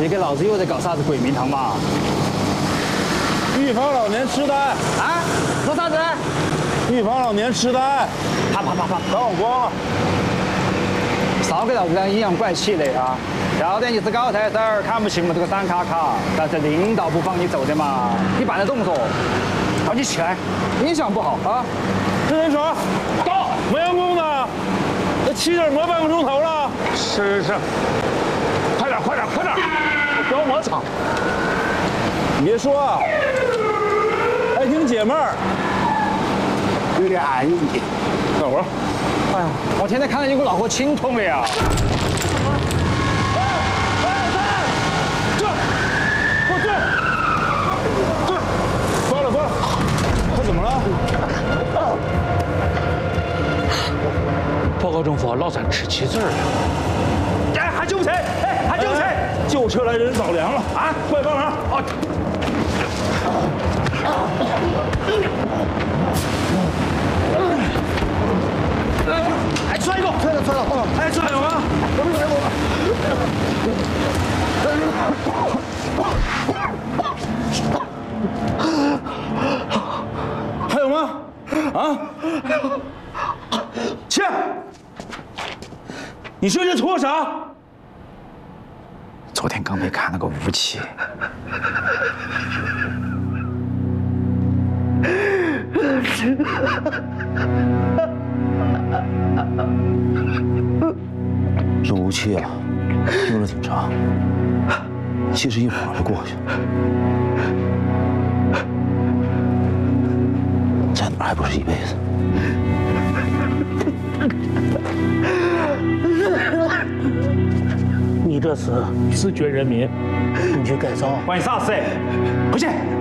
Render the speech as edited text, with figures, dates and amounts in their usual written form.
你给老子又在搞啥子鬼名堂嘛？ 预防老年痴呆啊？说啥子？ 预防老年痴呆。 啪！ 把我光了。 少给老子当阴阳怪气的啊！要得你是高材生儿，看不起我们这个散卡卡，但是领导不放你走的嘛，你办得动作，好你起来，影响不好啊！ 这人耍，到没员工呢，这汽车磨半个钟头了。 是，快点，不要磨蹭。 你别说啊，还挺解闷儿， 有点安逸。 等会儿。 哎呀，我天天看到有个恼火心痛的呀！ 关了，他怎么了？ 报告政府，老三吃棋子了。 哎，喊救车！哎，喊救车！救车来人着凉了啊！快帮忙！啊！ 哎，摔一个， 踹了！哎，这还有吗？还有吗？啊！切！你说这拖啥？ 昨天刚被砍了个武器。 这武器啊，用了挺长，其实一会儿就过去了。在哪儿还不是一辈子？ 你这是自绝人民，你去改造。 关你啥事？回去。